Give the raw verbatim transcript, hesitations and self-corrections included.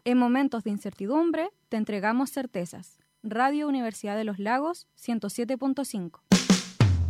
En momentos de incertidumbre, te entregamos certezas. Radio Universidad de los Lagos, ciento siete punto cinco.